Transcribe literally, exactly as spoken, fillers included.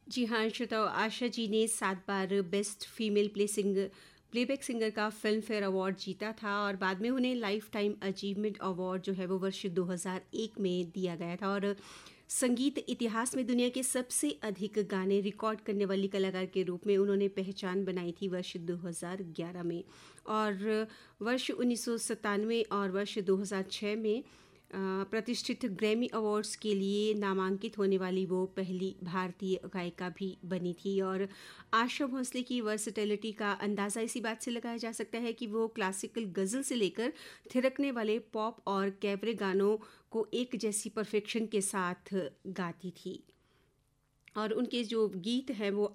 जी हाँ, श्रोताओ, आशा जी ने सात बार best female play singer playback singer का फिल्म फेयर अवार्ड जीता था और बाद में उन्हें लाइफ टाइम अचीवमेंट अवार्ड जो है वो वर्ष दो हज़ार एक में दिया गया था। और संगीत इतिहास में दुनिया के सबसे अधिक गाने रिकॉर्ड करने वाली कलाकार के रूप में उन्होंने पहचान बनाई थी वर्ष दो हज़ार ग्यारह में। और वर्ष उन्नीस सौ सत्तानवे और वर्ष दो हज़ार छह में अ, प्रतिष्ठित ग्रैमी अवार्ड्स के लिए नामांकित होने वाली वो पहली भारतीय गायिका भी बनी थी। और आशा भोसले की वर्सटैलिटी का अंदाज़ा इसी बात से लगाया जा सकता है कि वो क्लासिकल गज़ल से लेकर थिरकने वाले पॉप और कैबरे गानों को एक जैसी परफेक्शन के साथ गाती थी। और उनके जो गीत हैं वो